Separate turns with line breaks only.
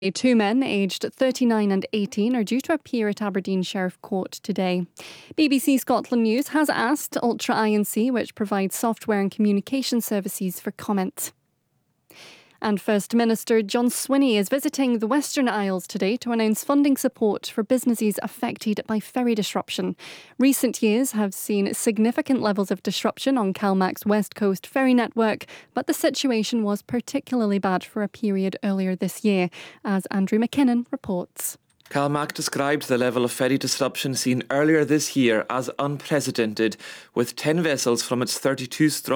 Two men aged 39 and 18 are due to appear at Aberdeen Sheriff Court today. BBC Scotland News has asked Ultra Inc, which provides software and communication services, for comment. And First Minister John Swinney is visiting the Western Isles today to announce funding support for businesses affected by ferry disruption. Recent years have seen significant levels of disruption on CalMac's West Coast ferry network, but the situation was particularly bad for a period earlier this year, as Andrew McKinnon reports.
CalMac described the level of ferry disruption seen earlier this year as unprecedented, with 10 vessels from its 32-strong